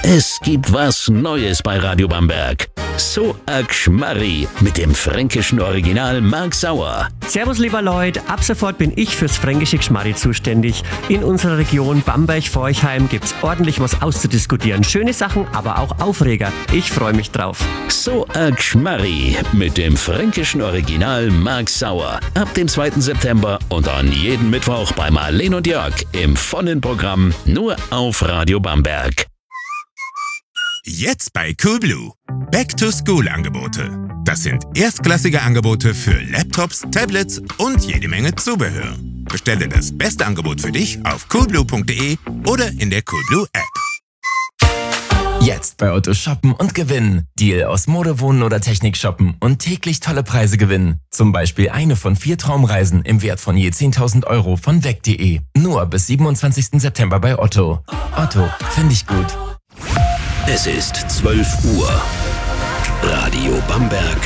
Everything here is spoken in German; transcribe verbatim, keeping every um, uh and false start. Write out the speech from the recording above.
Es gibt was Neues bei Radio Bamberg. So a Gschmarri mit dem fränkischen Original Mark Sauer. Servus lieber Leute, ab sofort bin ich fürs fränkische Gschmarri zuständig. In unserer Region Bamberg-Forchheim gibt's ordentlich was auszudiskutieren. Schöne Sachen, aber auch Aufreger. Ich freue mich drauf. So a Gschmarri mit dem fränkischen Original Mark Sauer. Ab dem zweiten September und an jeden Mittwoch bei Marlene und Jörg im vollen Programm nur auf Radio Bamberg. Jetzt bei Coolblue. Back-to-School-Angebote. Das sind erstklassige Angebote für Laptops, Tablets und jede Menge Zubehör. Bestelle das beste Angebot für dich auf coolblue punkt de oder in der Coolblue App. Jetzt bei Otto shoppen und gewinnen. Deal aus Mode, Wohnen oder Technik shoppen und täglich tolle Preise gewinnen. Zum Beispiel eine von vier Traumreisen im Wert von je zehntausend Euro von weg punkt de. Nur bis siebenundzwanzigsten September bei Otto. Otto, finde ich gut. Es ist zwölf Uhr. Radio Bamberg